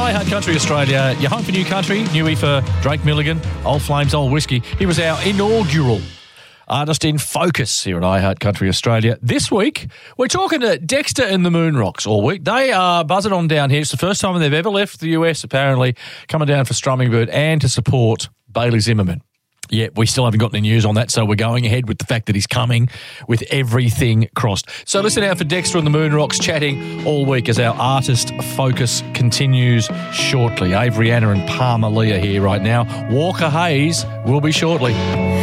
iHeart Country Australia, your home for new country, newie for Drake Milligan, Old Flames, Old Whiskey. He was our inaugural Artist in Focus here at iHeart Country Australia. This week, we're talking to Dexter and the Moon Rocks all week. They are buzzing on down here. It's the first time they've ever left the US, apparently, coming down for Strumming Bird and to support Bailey Zimmerman. Yeah, we still haven't got any news on that, so we're going ahead with the fact that he's coming with everything crossed. So listen out for Dexter and the Moon Rocks chatting all week as our Artist Focus continues shortly. Avery Anna and Palmer Lee are here right now. Walker Hayes will be shortly.